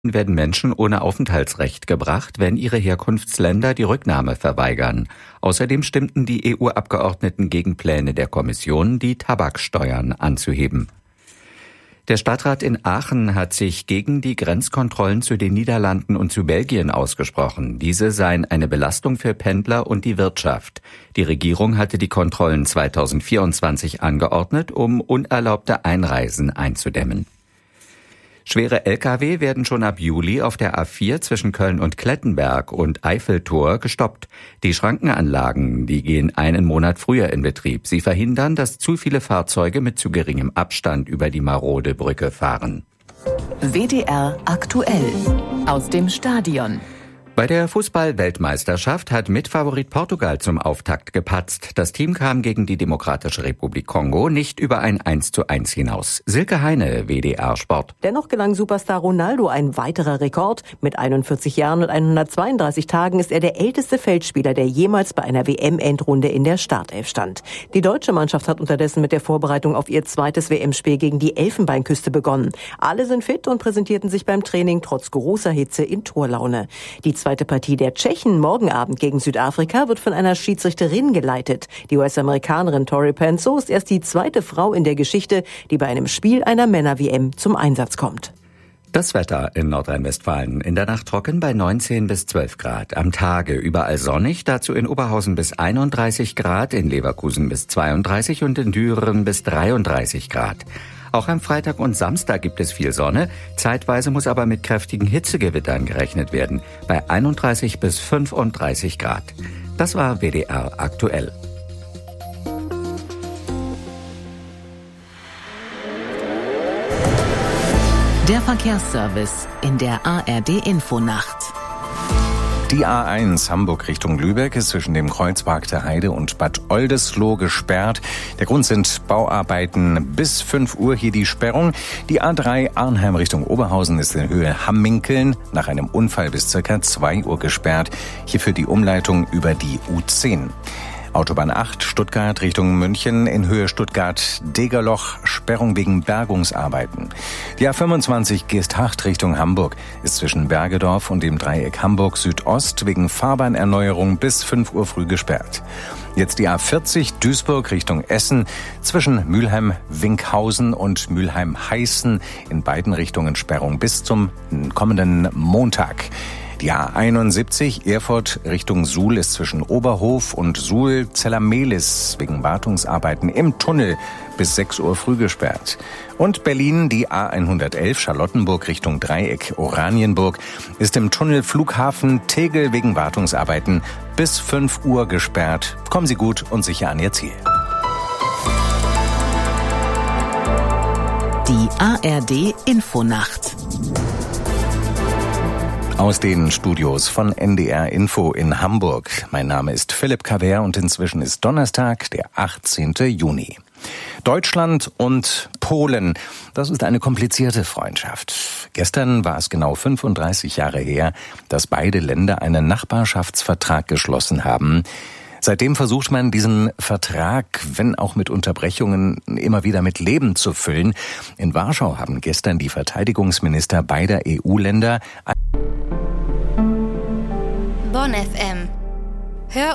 werden Menschen ohne Aufenthaltsrecht gebracht, wenn ihre Herkunftsländer die Rücknahme verweigern. Außerdem stimmten die EU-Abgeordneten gegen Pläne der Kommission, die Tabaksteuern anzuheben. Der Stadtrat in Aachen hat sich gegen die Grenzkontrollen zu den Niederlanden und zu Belgien ausgesprochen. Diese seien eine Belastung für Pendler und die Wirtschaft. Die Regierung hatte die Kontrollen 2024 angeordnet, um unerlaubte Einreisen einzudämmen. Schwere Lkw werden schon ab Juli auf der A4 zwischen Köln und Klettenberg und Eiffeltor gestoppt. Die Schrankenanlagen, die gehen einen Monat früher in Betrieb. Sie verhindern, dass zu viele Fahrzeuge mit zu geringem Abstand über die marode Brücke fahren. WDR aktuell aus dem Stadion. Bei der Fußball-Weltmeisterschaft hat Mitfavorit Portugal zum Auftakt gepatzt. Das Team kam gegen die Demokratische Republik Kongo nicht über ein 1:1 hinaus. Silke Heine, WDR Sport. Dennoch gelang Superstar Ronaldo ein weiterer Rekord. Mit 41 Jahren und 132 Tagen ist er der älteste Feldspieler, der jemals bei einer WM-Endrunde in der Startelf stand. Die deutsche Mannschaft hat unterdessen mit der Vorbereitung auf ihr zweites WM-Spiel gegen die Elfenbeinküste begonnen. Alle sind fit und präsentierten sich beim Training trotz großer Hitze in Torlaune. Die zweite Partie der Tschechen morgen Abend gegen Südafrika wird von einer Schiedsrichterin geleitet. Die US-Amerikanerin Tori Penso ist erst die zweite Frau in der Geschichte, die bei einem Spiel einer Männer-WM zum Einsatz kommt. Das Wetter in Nordrhein-Westfalen. In der Nacht trocken bei 19 bis 12 Grad. Am Tage überall sonnig, dazu in Oberhausen bis 31 Grad, in Leverkusen bis 32 und in Düren bis 33 Grad. Auch am Freitag und Samstag gibt es viel Sonne. Zeitweise muss aber mit kräftigen Hitzegewittern gerechnet werden, bei 31 bis 35 Grad. Das war WDR aktuell. Der Verkehrsservice in der ARD-Infonacht. Die A1 Hamburg Richtung Lübeck ist zwischen dem Kreuzpark der Heide und Bad Oldesloe gesperrt. Der Grund sind Bauarbeiten. Bis 5 Uhr hier die Sperrung. Die A3 Arnheim Richtung Oberhausen ist in Höhe Hamminkeln nach einem Unfall bis ca. 2 Uhr gesperrt. Hierfür die Umleitung über die U10. Autobahn 8 Stuttgart Richtung München in Höhe Stuttgart-Degerloch, Sperrung wegen Bergungsarbeiten. Die A25 Geesthacht Richtung Hamburg ist zwischen Bergedorf und dem Dreieck Hamburg Südost wegen Fahrbahnerneuerung bis 5 Uhr früh gesperrt. Jetzt die A40 Duisburg Richtung Essen zwischen Mülheim-Winkhausen und Mülheim-Heißen in beiden Richtungen Sperrung bis zum kommenden Montag. Die A71 Erfurt Richtung Suhl ist zwischen Oberhof und Suhl-Zellermehlis wegen Wartungsarbeiten im Tunnel bis 6 Uhr früh gesperrt. Und Berlin, die A111 Charlottenburg Richtung Dreieck Oranienburg ist im Tunnel Flughafen Tegel wegen Wartungsarbeiten bis 5 Uhr gesperrt. Kommen Sie gut und sicher an Ihr Ziel. Die ARD Infonacht. Aus den Studios von NDR Info in Hamburg. Mein Name ist Philipp Kaver und inzwischen ist Donnerstag, der 18. Juni. Deutschland und Polen, das ist eine komplizierte Freundschaft. Gestern war es genau 35 Jahre her, dass beide Länder einen Nachbarschaftsvertrag geschlossen haben. Seitdem versucht man, diesen Vertrag, wenn auch mit Unterbrechungen, immer wieder mit Leben zu füllen. In Warschau haben gestern die Verteidigungsminister beider EU-Länder Bonn FM